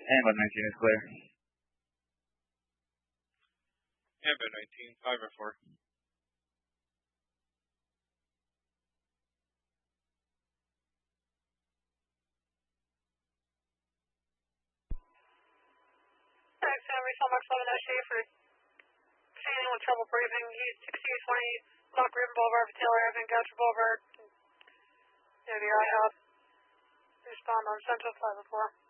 And 119 is clear. And 119, 5 or 4. Alright, Sammy, Max 11 SJ for seeing anyone with trouble breathing. He's 1620 Lock Ribbon Boulevard for Taylor Avenue, Goucher Boulevard. Yeah, the IHOP. Respond on Central 504.